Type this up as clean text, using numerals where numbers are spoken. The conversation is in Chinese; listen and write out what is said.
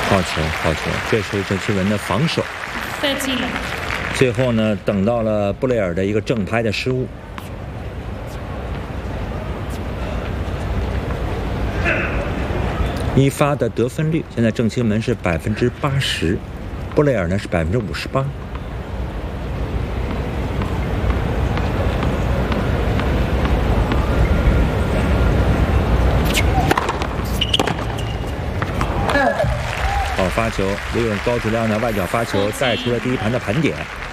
好球，好球！这是郑钦文的防守。 13. 最后呢，等到了布雷尔的一个正拍的失误。一发的得分率，现在郑钦文是80%，布雷尔呢是58%。好发球，利用高质量的外角发球带出了第一盘的盘点。